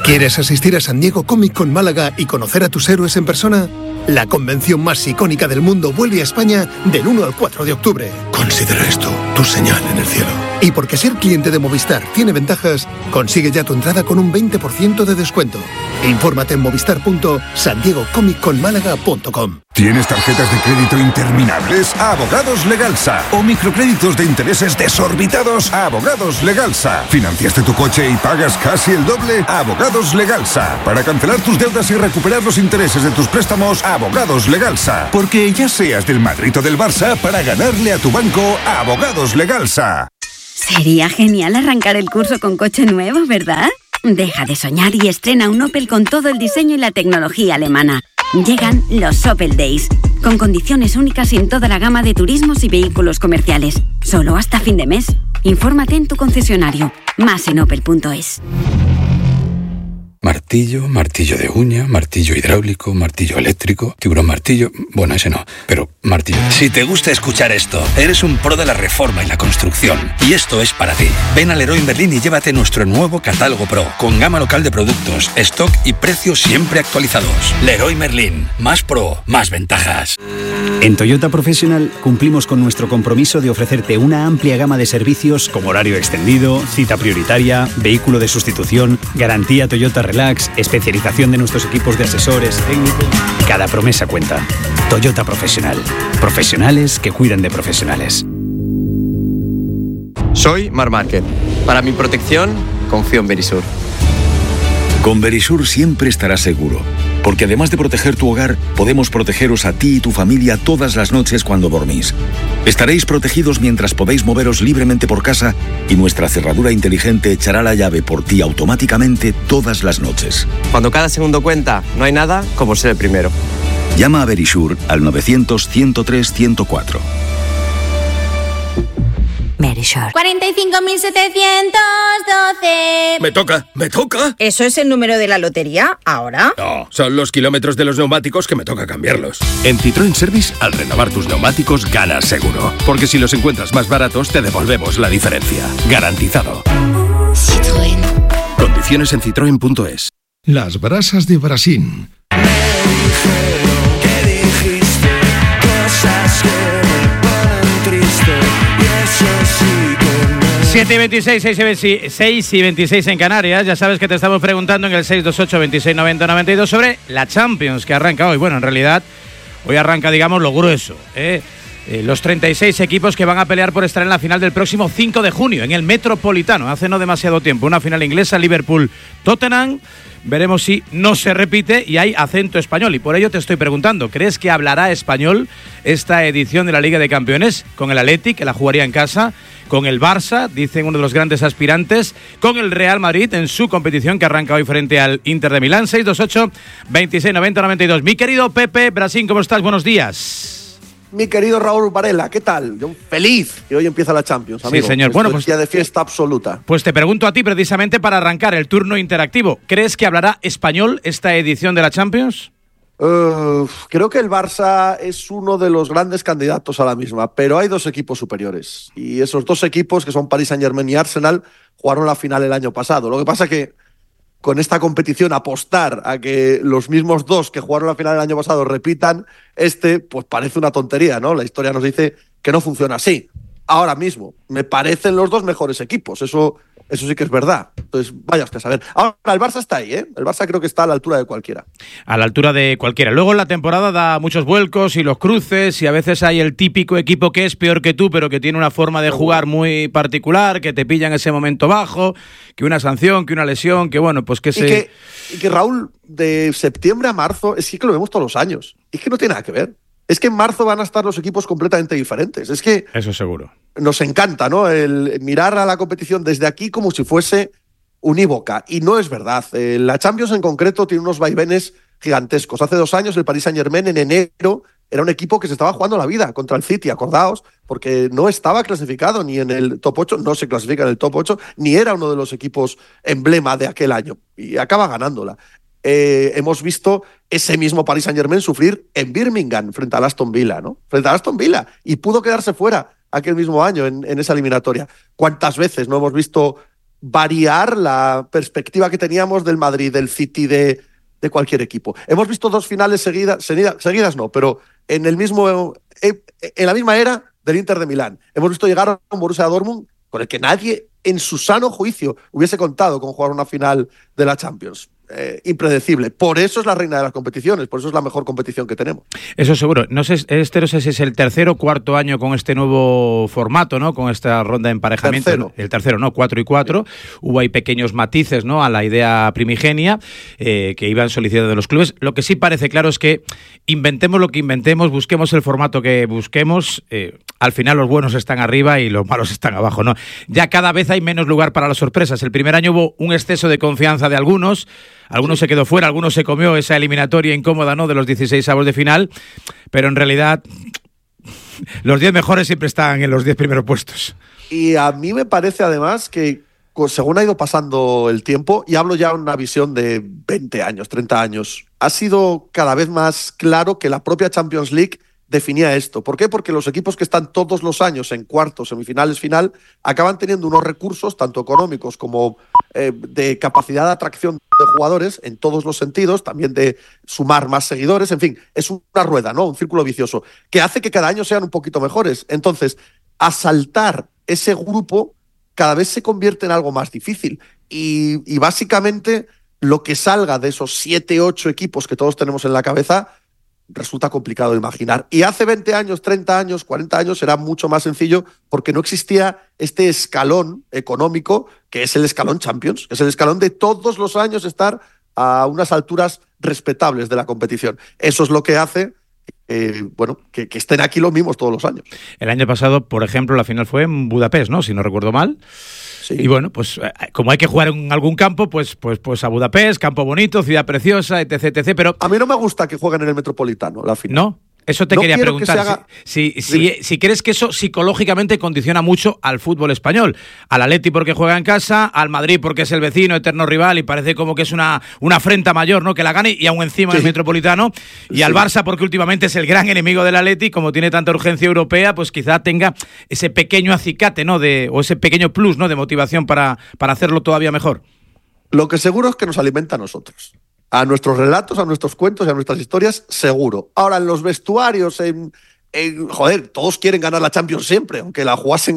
¿Quieres asistir a San Diego Comic Con Málaga y conocer a tus héroes en persona? La convención más icónica del mundo vuelve a España del 1 al 4 de octubre. Considera esto tu señal en el cielo. Y porque ser cliente de Movistar tiene ventajas, consigue ya tu entrada con un 20% de descuento. Infórmate en movistar.sandiegocomicconmálaga.com. ¿Tienes tarjetas de crédito interminables? Abogados Legalsa. ¿O microcréditos de intereses desorbitados? Abogados Legalsa. ¿Financiaste tu coche y pagas casi el doble? Abogados Legalsa. Para cancelar tus deudas y recuperar los intereses de tus préstamos, Abogados Legalsa. Porque ya seas del Madrid o del Barça, para ganarle a tu banco, Abogados Legalsa. Sería genial arrancar el curso con coche nuevo, ¿verdad? Deja de soñar y estrena un Opel con todo el diseño y la tecnología alemana. Llegan los Opel Days, con condiciones únicas en toda la gama de turismos y vehículos comerciales. Solo hasta fin de mes. Infórmate en tu concesionario. Más en opel.es. Martillo, martillo de uña, martillo hidráulico, martillo eléctrico, tiburón martillo... Bueno, ese no, pero martillo. Si te gusta escuchar esto, eres un pro de la reforma y la construcción. Y esto es para ti. Ven a Leroy Merlin y llévate nuestro nuevo catálogo Pro, con gama local de productos, stock y precios siempre actualizados. Leroy Merlin. Más pro, más ventajas. En Toyota Professional cumplimos con nuestro compromiso de ofrecerte una amplia gama de servicios como horario extendido, cita prioritaria, vehículo de sustitución, garantía Toyota Relax, especialización de nuestros equipos de asesores técnicos. Cada promesa cuenta. Toyota Professional. Profesionales que cuidan de profesionales. Soy Marc Márquez. Para mi protección, confío en Verisur. Con Verisur siempre estarás seguro, porque además de proteger tu hogar, podemos protegeros a ti y tu familia todas las noches cuando dormís. Estaréis protegidos mientras podéis moveros libremente por casa y nuestra cerradura inteligente echará la llave por ti automáticamente todas las noches. Cuando cada segundo cuenta, no hay nada como ser el primero. Llama a Verisur al 900-103-104. Verisur. 45.712. Me toca. ¿Eso es el número de la lotería ahora? No, son los kilómetros de los neumáticos que me toca cambiarlos. En Citroën Service, al renovar tus neumáticos, ganas seguro. Porque si los encuentras más baratos, te devolvemos la diferencia. Garantizado. Citroën. Condiciones en citroen.es. Las brasas de Brasil. 7 y 26, 6 y 26 en Canarias. Ya sabes que te estamos preguntando en el 628 26 90 92 sobre la Champions que arranca hoy. Bueno, en realidad hoy arranca, digamos, lo grueso, los 36 equipos que van a pelear por estar en la final del próximo 5 de junio en el Metropolitano. Hace no demasiado tiempo, una final inglesa, Liverpool-Tottenham. Veremos si no se repite y hay acento español. Y por ello te estoy preguntando, ¿crees que hablará español esta edición de la Liga de Campeones? Con el Athletic, que la jugaría en casa, con el Barça, dicen uno de los grandes aspirantes, con el Real Madrid en su competición que arranca hoy frente al Inter de Milán. 628 26 90 92. Mi querido Pepe Brasín, ¿cómo estás? Buenos días. Mi querido Raúl Varela, ¿qué tal? Yo feliz que hoy empieza la Champions, amigo. Sí, señor. Bueno, pues ya de fiesta absoluta. Pues te pregunto a ti precisamente para arrancar el turno interactivo. ¿Crees que hablará español esta edición de la Champions? Creo que el Barça es uno de los grandes candidatos a la misma, pero hay dos equipos superiores. Y esos dos equipos, que son Paris Saint-Germain y Arsenal, jugaron la final el año pasado. Lo que pasa que con esta competición apostar a que los mismos dos que jugaron la final el año pasado repitan, pues parece una tontería, ¿no? La historia nos dice que no funciona así. Ahora mismo, me parecen los dos mejores equipos, eso sí que es verdad. Entonces, vaya usted a saber. Ahora, el Barça está ahí, ¿eh? El Barça creo que está a la altura de cualquiera. A la altura de cualquiera. Luego en la temporada da muchos vuelcos y los cruces, y a veces hay el típico equipo que es peor que tú, pero que tiene una forma de jugar muy particular, que te pilla en ese momento bajo, que una sanción, que una lesión, que bueno, pues que y que Raúl, de septiembre a marzo, es que lo vemos todos los años. Es que no tiene nada que ver. Es que en marzo van a estar los equipos completamente diferentes. Es que eso seguro. Nos encanta, ¿no? El mirar a la competición desde aquí como si fuese unívoca. Y no es verdad. La Champions en concreto tiene unos vaivenes gigantescos. Hace 2 años el Paris Saint-Germain en enero era un equipo que se estaba jugando la vida contra el City, acordaos, porque no estaba clasificado ni en el top 8, no se clasifica en el top 8, ni era uno de los equipos emblema de aquel año. Y acaba ganándola. Hemos visto ese mismo Paris Saint-Germain sufrir en Birmingham frente al Aston Villa, ¿no? Frente al Aston Villa. Y pudo quedarse fuera aquel mismo año en esa eliminatoria. ¿Cuántas veces no hemos visto variar la perspectiva que teníamos del Madrid, del City, de cualquier equipo. Hemos visto 2 finales seguidas no, pero en la misma era del Inter de Milán. Hemos visto llegar a un Borussia Dortmund con el que nadie en su sano juicio hubiese contado con jugar una final de la Champions. Impredecible. Por eso es la reina de las competiciones, por eso es la mejor competición que tenemos. Eso seguro. No sé si es el tercer o cuarto año con este nuevo formato, ¿no? Con esta ronda de emparejamiento. El tercero, ¿no? 4 y 4. Sí. Hubo ahí pequeños matices, ¿no? A la idea primigenia que iban solicitando de los clubes. Lo que sí parece claro es que inventemos lo que inventemos, busquemos el formato que busquemos, al final los buenos están arriba y los malos están abajo, ¿no? Ya cada vez hay menos lugar para las sorpresas. El primer año hubo un exceso de confianza de algunos se quedó fuera, algunos se comió esa eliminatoria incómoda, ¿no? De los 16avos de final, pero en realidad los 10 mejores siempre están en los 10 primeros puestos. Y a mí me parece además que según ha ido pasando el tiempo, y hablo ya en una visión de 20 años, 30 años, ha sido cada vez más claro que la propia Champions League definía esto. ¿Por qué? Porque los equipos que están todos los años en cuartos, semifinales, final, acaban teniendo unos recursos, tanto económicos como de capacidad de atracción de jugadores, en todos los sentidos, también de sumar más seguidores, en fin, es una rueda, ¿no? Un círculo vicioso, que hace que cada año sean un poquito mejores. Entonces, asaltar ese grupo cada vez se convierte en algo más difícil. Y básicamente, lo que salga de esos 7, 8 equipos que todos tenemos en la cabeza resulta complicado de imaginar. Y hace 20 años, 30 años, 40 años era mucho más sencillo porque no existía este escalón económico que es el escalón Champions, que es el escalón de todos los años estar a unas alturas respetables de la competición. Eso es lo que hace que estén aquí los mismos todos los años. El año pasado, por ejemplo, la final fue en Budapest, ¿no? Si no recuerdo mal. Sí. Y bueno, pues como hay que jugar en algún campo, pues a Budapest, campo bonito, ciudad preciosa, etc. Pero a mí no me gusta que jueguen en el Metropolitano, la final. ¿No? Eso te quería preguntar. Si crees que eso psicológicamente condiciona mucho al fútbol español. Al Atleti porque juega en casa, al Madrid porque es el vecino, eterno rival, y parece como que es una afrenta mayor, ¿no? Que la gane, y aún encima el Metropolitano. Y al Barça porque últimamente es el gran enemigo del Atleti, como tiene tanta urgencia europea, pues quizá tenga ese pequeño acicate, ¿no? O ese pequeño plus, ¿no? De motivación para hacerlo todavía mejor. Lo que seguro es que nos alimenta a nosotros. A nuestros relatos, a nuestros cuentos y a nuestras historias, seguro. Ahora, en los vestuarios, joder, todos quieren ganar la Champions siempre, aunque la jugasen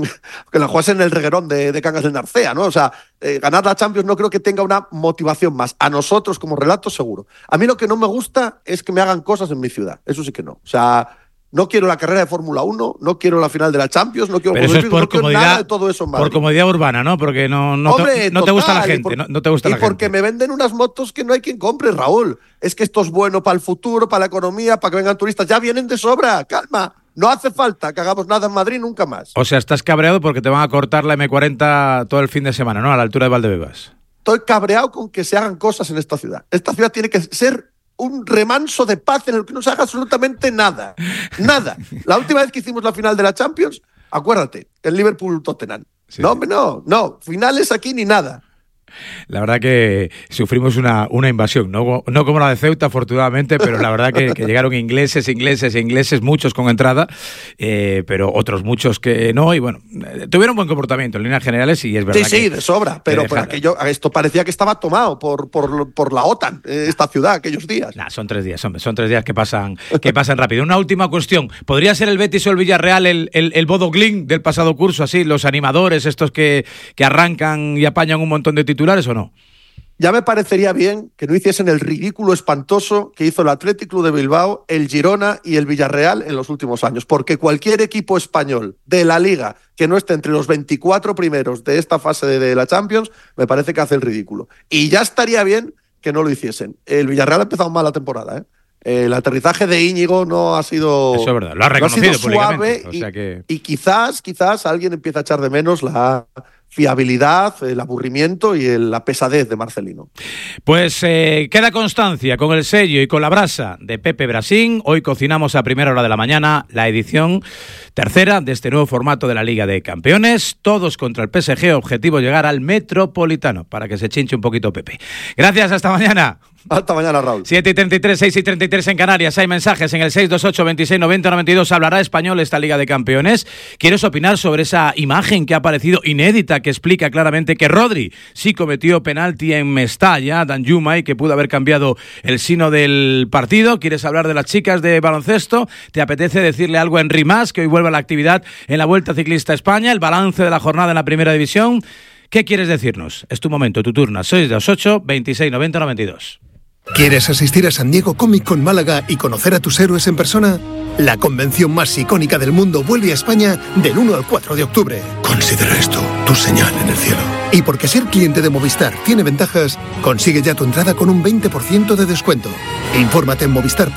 en el reguerón de Cangas del Narcea, ¿no? O sea, ganar la Champions no creo que tenga una motivación más. A nosotros, como relatos, seguro. A mí lo que no me gusta es que me hagan cosas en mi ciudad. Eso sí que no. O sea, no quiero la carrera de Fórmula 1, no quiero la final de la Champions, no quiero, eso es por comodidad, nada de todo eso en Madrid. Por comodidad urbana, ¿no? Porque no te gusta la gente. No te gusta la gente. Y porque me venden unas motos que no hay quien compre, Raúl. Es que esto es bueno para el futuro, para la economía, para que vengan turistas. Ya vienen de sobra, calma. No hace falta que hagamos nada en Madrid nunca más. O sea, estás cabreado porque te van a cortar la M40 todo el fin de semana, ¿no? A la altura de Valdebebas. Estoy cabreado con que se hagan cosas en esta ciudad. Esta ciudad tiene que ser un remanso de paz en el que no se haga absolutamente nada. Nada. La última vez que hicimos la final de la Champions, acuérdate, el Liverpool-Tottenham. Sí, no, sí. No. Finales aquí ni nada. La verdad que sufrimos una invasión, no como la de Ceuta, afortunadamente, pero la verdad que llegaron ingleses, muchos con entrada, pero otros muchos que no, y bueno, tuvieron buen comportamiento en líneas generales, y es verdad que... Sí, de sobra, pero esto parecía que estaba tomado por la OTAN, esta ciudad, aquellos días. Nah, son 3 días, hombre, son 3 días que pasan rápido. Una última cuestión, ¿podría ser el Betis o el Villarreal el Bodo Glimt del pasado curso, así, los animadores, estos que arrancan y apañan un montón de titulares, o no? Ya me parecería bien que no hiciesen el ridículo espantoso que hizo el Athletic Club de Bilbao, el Girona y el Villarreal en los últimos años, porque cualquier equipo español de la Liga que no esté entre los 24 primeros de esta fase de la Champions, me parece que hace el ridículo. Y ya estaría bien que no lo hiciesen. El Villarreal ha empezado mal la temporada, ¿eh? El aterrizaje de Íñigo no ha sido... Eso es verdad, lo ha reconocido suave, o sea que... y quizás alguien empieza a echar de menos la fiabilidad, el aburrimiento y la pesadez de Marcelino. Pues queda constancia con el sello y con la brasa de Pepe Brasín. Hoy cocinamos a primera hora de la mañana la edición tercera de este nuevo formato de la Liga de Campeones, todos contra el PSG, objetivo llegar al Metropolitano, para que se chinche un poquito Pepe. Gracias, hasta mañana. Hasta mañana, Raúl. 7:33, 6:33 en Canarias. Hay mensajes en el 628 26 90 92. ¿Hablará español esta Liga de Campeones? ¿Quieres opinar sobre esa imagen que ha aparecido inédita, que explica claramente que Rodri sí cometió penalti en Mestalla, Danjuma, y que pudo haber cambiado el signo del partido? ¿Quieres hablar de las chicas de baloncesto? ¿Te apetece decirle algo a Henry Mas, que hoy vuelve a la actividad en la Vuelta Ciclista España? ¿El balance de la jornada en la Primera División? ¿Qué quieres decirnos? Es tu momento, tu turno. 628 26 90 92. ¿Quieres asistir a San Diego Comic Con Málaga y conocer a tus héroes en persona? La convención más icónica del mundo vuelve a España del 1 al 4 de octubre. Considera esto tu señal en el cielo. Y porque ser cliente de Movistar tiene ventajas, consigue ya tu entrada con un 20% de descuento. Infórmate en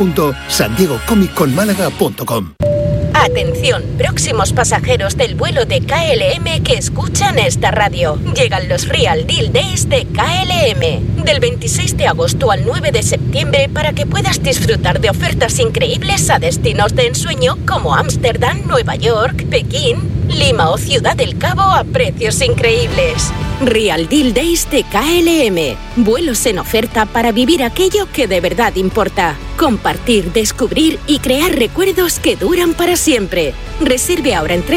movistar.sandiegocomicconmálaga.com. Atención, próximos pasajeros del vuelo de KLM que escuchan esta radio. Llegan los Real Deal Days de KLM, del 26 de agosto al 9 de septiembre, para que puedas disfrutar de ofertas increíbles a destinos de ensueño como Ámsterdam, Nueva York, Pekín, Lima o Ciudad del Cabo a precios increíbles. Real Deal Days de KLM. Vuelos en oferta para vivir aquello que de verdad importa. Compartir, descubrir y crear recuerdos que duran para siempre. Reserve ahora en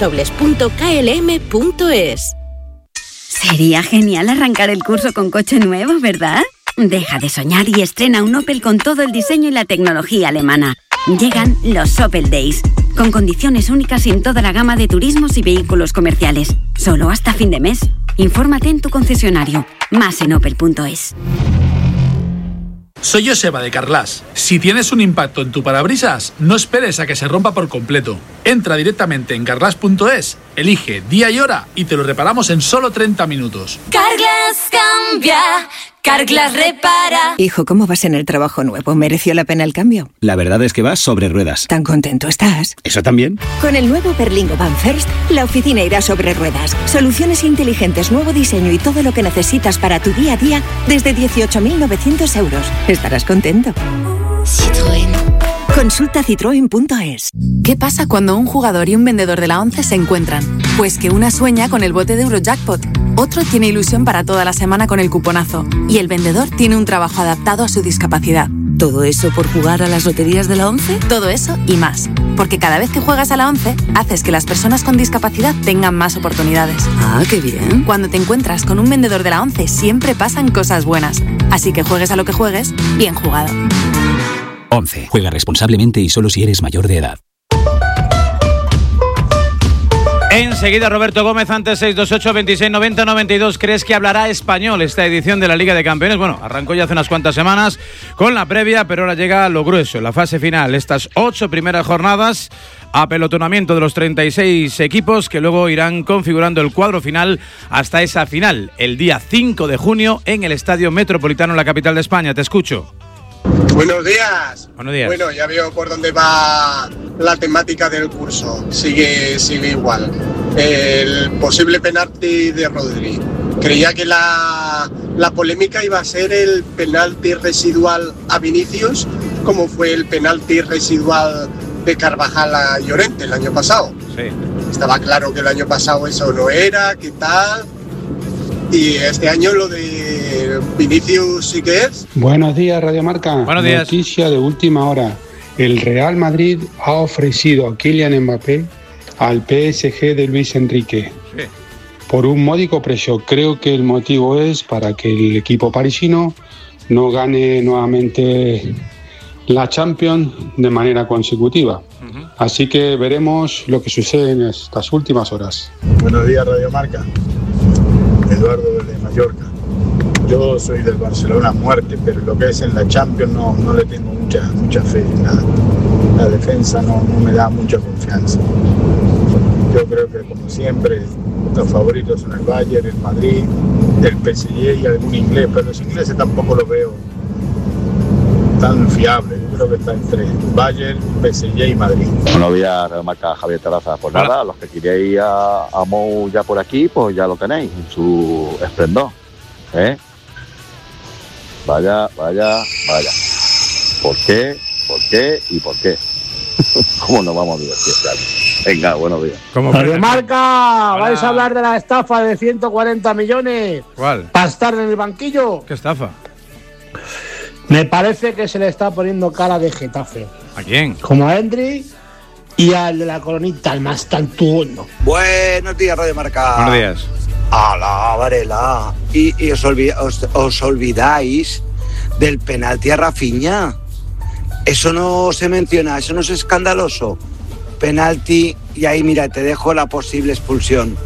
www.klm.es. Sería genial arrancar el curso con coche nuevo, ¿verdad? Deja de soñar y estrena un Opel con todo el diseño y la tecnología alemana. Llegan los Opel Days, con condiciones únicas en toda la gama de turismos y vehículos comerciales. Solo hasta fin de mes. Infórmate en tu concesionario. Más en opel.es. Soy Joseba de Carglass. Si tienes un impacto en tu parabrisas, no esperes a que se rompa por completo. Entra directamente en carglass.es, elige día y hora y te lo reparamos en solo 30 minutos. Carglass cambia, Carglass repara. Hijo, ¿cómo vas en el trabajo nuevo? ¿Mereció la pena el cambio? La verdad es que vas sobre ruedas. ¿Tan contento estás? ¿Eso también? Con el nuevo Berlingo Van First, la oficina irá sobre ruedas. Soluciones inteligentes, nuevo diseño y todo lo que necesitas para tu día a día desde 18.900 euros. Estarás contento. Citroën. Consulta citroen.es. ¿Qué pasa cuando un jugador y un vendedor de la 11 se encuentran? Pues que una sueña con el bote de Eurojackpot, otro tiene ilusión para toda la semana con el cuponazo y el vendedor tiene un trabajo adaptado a su discapacidad. ¿Todo eso por jugar a las loterías de la 11? Todo eso y más. Porque cada vez que juegas a la 11, haces que las personas con discapacidad tengan más oportunidades. Ah, qué bien. Cuando te encuentras con un vendedor de la 11, siempre pasan cosas buenas. Así que juegues a lo que juegues, bien jugado. 11. Juega responsablemente y solo si eres mayor de edad. Enseguida Roberto Gómez, antes 628 26 90 92. ¿Crees que hablará español esta edición de la Liga de Campeones? Bueno, arrancó ya hace unas cuantas semanas con la previa, pero ahora llega lo grueso, la fase final. Estas 8 primeras jornadas, apelotonamiento de los 36 equipos que luego irán configurando el cuadro final hasta esa final, el día 5 de junio en el Estadio Metropolitano en la capital de España. Te escucho. Buenos días. Buenos días. Bueno, ya veo por dónde va la temática del curso. Sigue igual. El posible penalti de Rodri. Creía que la polémica iba a ser el penalti residual a Vinicius, como fue el penalti residual de Carvajal a Llorente el año pasado. Sí. Estaba claro que el año pasado eso no era, qué tal. Y este año lo de Vinicius sí que es. Buenos días, Radio Marca. Buenos días. Noticia de última hora. El Real Madrid ha ofrecido a Kylian Mbappé al PSG de Luis Enrique. Sí. Por un módico precio. Creo que el motivo es para que el equipo parisino no gane nuevamente la Champions de manera consecutiva. Así que veremos lo que sucede en estas últimas horas. Buenos días, Radio Marca. Eduardo de Mallorca. Yo soy del Barcelona a muerte, pero lo que es en la Champions no le tengo mucha fe. La defensa no me da mucha confianza. Yo creo que, como siempre, los favoritos son el Bayern, el Madrid, el PSG y algún inglés, pero los ingleses tampoco los veo tan fiables. Yo creo que está entre Bayern, PSG y Madrid. Buenos días, Radio Marca, Javier Terraza. Pues nada, los que queréis a Mou ya por aquí, pues ya lo tenéis en su esplendor. Vaya. ¿Por qué? ¿Por qué? ¿Y por qué? ¿Cómo nos vamos a divertir este año? Venga, buenos días. Radio Marca, vais a hablar de la estafa de 140 millones. ¿Cuál? Para estar en el banquillo. ¿Qué estafa? Me parece que se le está poniendo cara de Getafe. ¿A quién? Como a Endri y al de la Coronita, al más tantuono. Buenos días, Radio Marca. Buenos días. ¡Hala, Varela! Y os olvidáis del penalti a Rafinha. Eso no se menciona, eso no es escandaloso. Penalti, y ahí mira, te dejo la posible expulsión.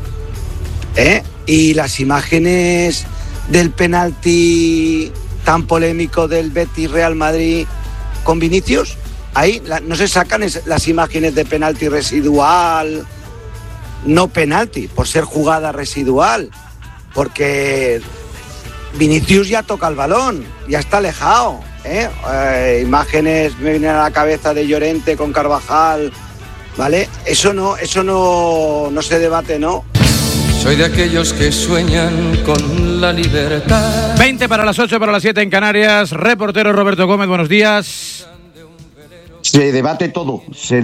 Y las imágenes del penalti tan polémico del Betis Real Madrid con Vinicius, ahí no se sacan las imágenes de penalti residual, no penalti, por ser jugada residual, porque Vinicius ya toca el balón, ya está alejado. Imágenes me vienen a la cabeza de Llorente con Carvajal, ¿vale? Eso no se debate, ¿no? Soy de aquellos que sueñan con la libertad. 20 para las 8, para las 7 en Canarias. Reportero Roberto Gómez, buenos días. Se debate todo.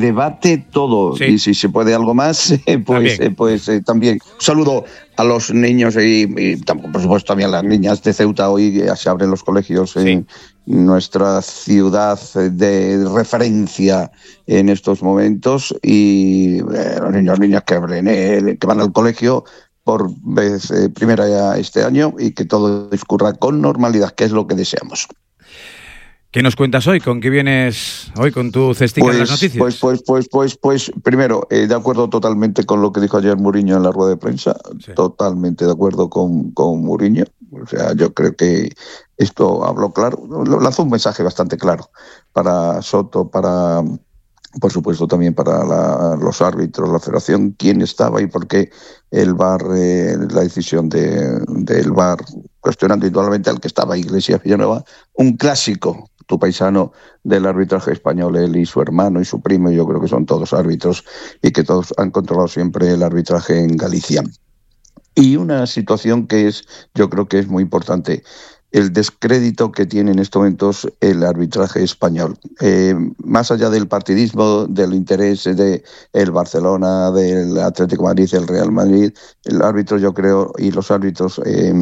Sí. Y si se puede algo más, también. Un saludo a los niños y por supuesto también a las niñas de Ceuta. Hoy se abren los colegios en nuestra ciudad de referencia en estos momentos, y los niños y niñas que van al colegio por vez primera ya este año, y que todo discurra con normalidad, que es lo que deseamos. ¿Qué nos cuentas hoy? ¿Con qué vienes hoy con tu cestica de las noticias? Pues primero, de acuerdo totalmente con lo que dijo ayer Mourinho en la rueda de prensa, totalmente de acuerdo con Mourinho. O sea, yo creo que esto habló claro, lanzó un mensaje bastante claro para Soto, por supuesto también para los árbitros, la federación, quién estaba y por qué el VAR, la decisión del VAR, cuestionando indudablemente al que estaba Iglesias Villanueva, un clásico, tu paisano del arbitraje español, él y su hermano y su primo, yo creo que son todos árbitros y que todos han controlado siempre el arbitraje en Galicia. Y una situación que yo creo que es muy importante, el descrédito que tiene en estos momentos el arbitraje español. Más allá del partidismo, del interés del Barcelona, del Atlético de Madrid, del Real Madrid, el árbitro, yo creo, y los árbitros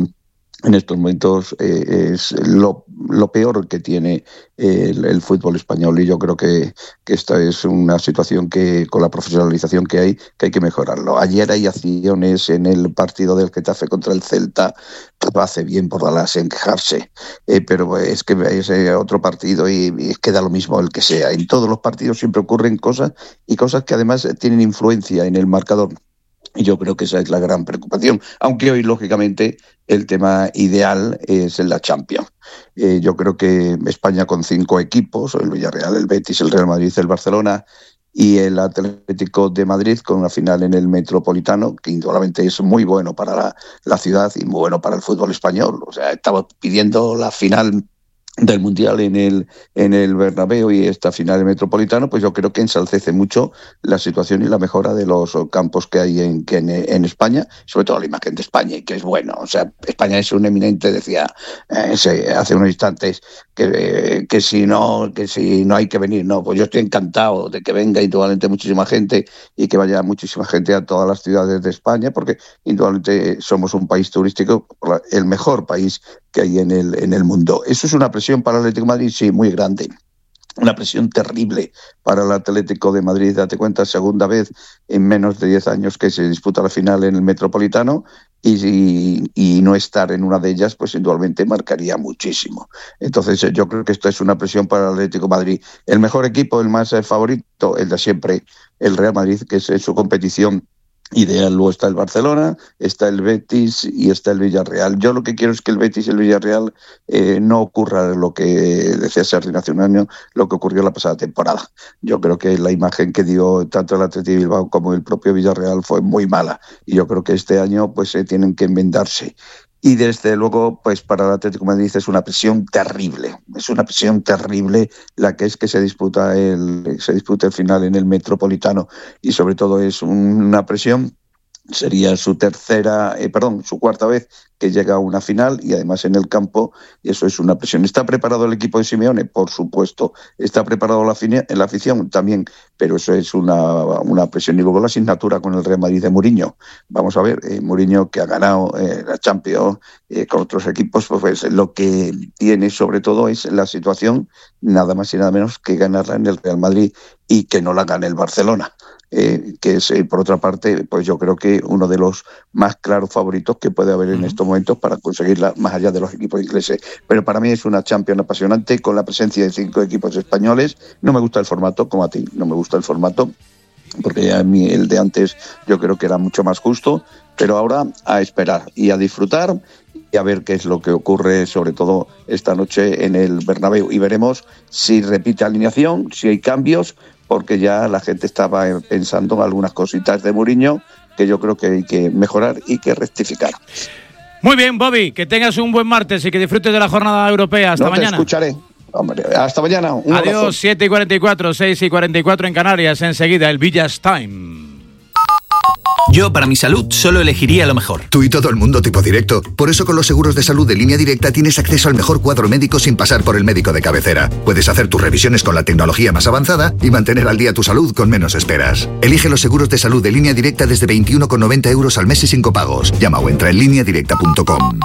en estos momentos es lo peor que tiene el fútbol español, y yo creo que esta es una situación que, con la profesionalización que hay que mejorarlo. Ayer hay acciones en el partido del Getafe contra el Celta, hace bien por Dallas en quejarse, pero es que es otro partido y queda lo mismo el que sea. En todos los partidos siempre ocurren cosas que además tienen influencia en el marcador. Y yo creo que esa es la gran preocupación, aunque hoy, lógicamente, el tema ideal es en la Champions. Yo creo que España, con 5 equipos, el Villarreal, el Betis, el Real Madrid, el Barcelona y el Atlético de Madrid, con una final en el Metropolitano, que indudablemente es muy bueno para la ciudad y muy bueno para el fútbol español. O sea, estamos pidiendo la final del Mundial en el Bernabéu y esta final del Metropolitano, pues yo creo que ensalcece mucho la situación y la mejora de los campos que hay en España, sobre todo la imagen de España, y que es bueno. O sea, España es un eminente, decía hace unos instantes, que si no hay que venir. No, pues yo estoy encantado de que venga indudablemente muchísima gente y que vaya muchísima gente a todas las ciudades de España, porque indudablemente somos un país turístico, el mejor país que hay en el mundo. Eso es una presión para el Atlético de Madrid, sí, muy grande. Una presión terrible para el Atlético de Madrid. Date cuenta, segunda vez en menos de 10 años que se disputa la final en el Metropolitano, y no estar en una de ellas, pues indudablemente marcaría muchísimo. Entonces yo creo que esto es una presión para el Atlético de Madrid. El mejor equipo, el más favorito, el de siempre, el Real Madrid, que es en su competición ideal. Luego está el Barcelona, está el Betis y está el Villarreal. Yo lo que quiero es que el Betis y el Villarreal no ocurra lo que decía Sergio hace un año, lo que ocurrió la pasada temporada. Yo creo que la imagen que dio tanto el Athletic de Bilbao como el propio Villarreal fue muy mala, y yo creo que este año pues tienen que enmendarse. Y desde luego, pues para el Atlético de Madrid es una presión terrible. Es una presión terrible la que es que se disputa el final en el Metropolitano. Y sobre todo es una presión Sería su cuarta vez que llega a una final y además en el campo, y eso es una presión. ¿Está preparado el equipo de Simeone? Por supuesto. ¿Está preparado la afición? También, pero eso es una presión. Y luego la asignatura con el Real Madrid de Mourinho. Vamos a ver, Mourinho, que ha ganado la Champions con otros equipos, pues lo que tiene sobre todo es la situación, nada más y nada menos que ganarla en el Real Madrid y que no la gane el Barcelona. Que es, por otra parte, pues yo creo que uno de los más claros favoritos que puede haber en estos momentos para conseguirla, más allá de los equipos ingleses. Pero para mí es una Champions apasionante, con la presencia de 5 equipos españoles. No me gusta el formato, como a ti, no me gusta el formato, porque a mí el de antes yo creo que era mucho más justo, pero ahora a esperar y a disfrutar y a ver qué es lo que ocurre, sobre todo esta noche en el Bernabéu. Y veremos si repite alineación, si hay cambios, porque ya la gente estaba pensando en algunas cositas de Mourinho que yo creo que hay que mejorar y que rectificar. Muy bien, Bobby, que tengas un buen martes y que disfrutes de la jornada europea. Hasta mañana. Te escucharé. Hombre, hasta mañana. Un Adiós, abrazo. 7:44, 6:44 en Canarias. Enseguida, el Village Time. Yo, para mi salud, solo elegiría lo mejor. Tú y todo el mundo tipo directo. Por eso con los seguros de salud de Línea Directa tienes acceso al mejor cuadro médico sin pasar por el médico de cabecera. Puedes hacer tus revisiones con la tecnología más avanzada y mantener al día tu salud con menos esperas. Elige los seguros de salud de Línea Directa desde 21,90 € al mes y sin copagos. Llama o entra en lineadirecta.com.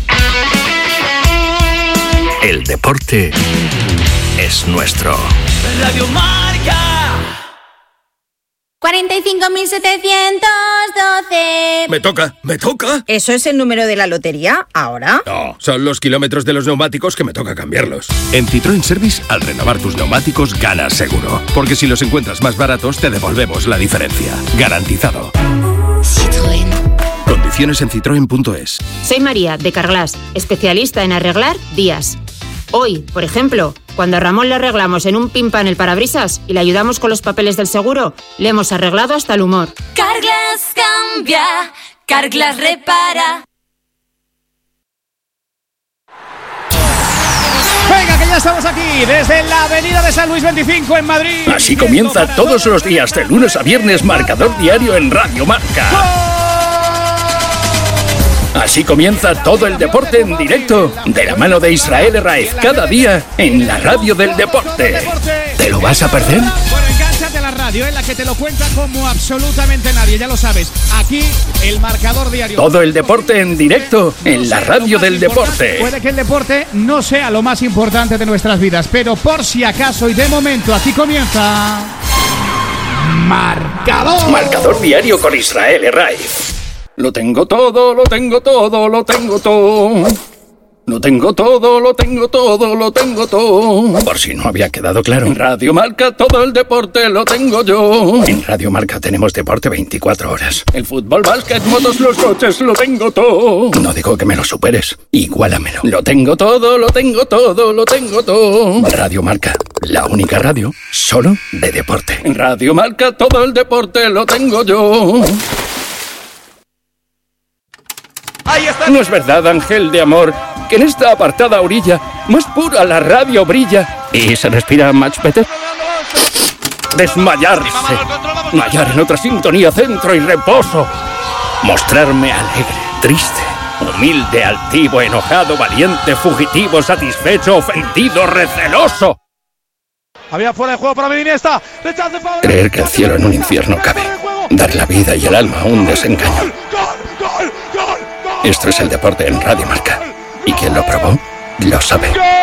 El deporte es nuestro. Radio Marca. 45.712. Me toca. ¿Eso es el número de la lotería ahora? No, son los kilómetros de los neumáticos que me toca cambiarlos. En Citroën Service, al renovar tus neumáticos, ganas seguro. Porque si los encuentras más baratos, te devolvemos la diferencia. Garantizado. Citroën. Condiciones en citroen.es. Soy María, de Carglass, especialista en arreglar días. Hoy, por ejemplo, cuando a Ramón le arreglamos en un pimpan el parabrisas y le ayudamos con los papeles del seguro, le hemos arreglado hasta el humor. Carglass cambia, Carglass repara. Venga, que ya estamos aquí, desde la avenida de San Luis 25 en Madrid. Así comienza todos los días, de lunes a viernes, Marcador Diario en Radio Marca. Así comienza todo el deporte en directo, de la mano de Israel Herraiz, cada día en la radio del deporte. ¿Te lo vas a perder? Bueno, engánchate a la radio, en la que te lo cuenta como absolutamente nadie, ya lo sabes. Aquí, el Marcador Diario. Todo el deporte en directo, en la radio del deporte. Puede que el deporte no sea lo más importante de nuestras vidas, pero por si acaso y de momento, aquí comienza... Marcador. Marcador Diario con Israel Herraiz. Lo tengo todo, lo tengo todo, lo tengo todo. Lo tengo todo, lo tengo todo, lo tengo todo. Por si no había quedado claro. En Radio Marca todo el deporte lo tengo yo. En Radio Marca tenemos deporte 24 horas. El fútbol, básquet, motos, los coches, lo tengo todo. No digo que me lo superes, igualamelo. Lo tengo todo, lo tengo todo, lo tengo todo. Radio Marca, la única radio solo de deporte. En Radio Marca todo el deporte lo tengo yo. No es verdad, ángel de amor, que en esta apartada orilla más pura la radio brilla y se respira much better. Desmayarse, hallar en otra sintonía centro y reposo, mostrarme alegre, triste, humilde, altivo, enojado, valiente, fugitivo, satisfecho, ofendido, receloso. Había fuera de juego para Iniesta. Creer que el cielo en un infierno cabe, dar la vida y el alma a un desengaño. Esto es el deporte en Radio Marca. Y quien lo probó, lo sabe.